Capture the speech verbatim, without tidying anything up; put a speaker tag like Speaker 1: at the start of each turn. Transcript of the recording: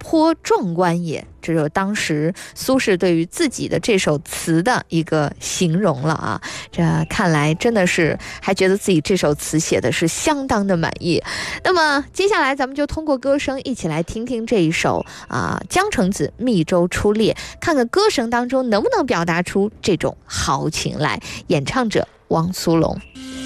Speaker 1: 颇壮观也。这就是当时苏轼对于自己的这首词的一个形容了啊！这看来真的是还觉得自己这首词写的是相当的满意。那么接下来咱们就通过歌声一起来听听这一首啊《江城子·密州出猎》，看看歌声当中能不能表达出这种豪情来。演唱者王苏泷。